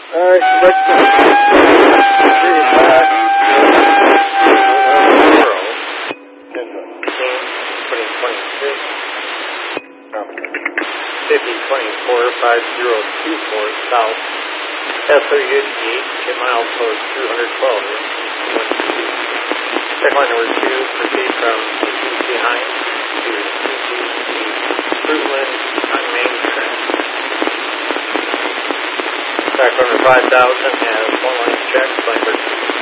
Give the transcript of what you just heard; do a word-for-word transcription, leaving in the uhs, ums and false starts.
Alright, select the three back. twenty twenty-six. fifty twenty-four, five zero two four south. S O U eight, get milepost two hundred twelve. Check line number two, proceed from behind to Fruitland on Main Street. Track runner five thousand has one line check, line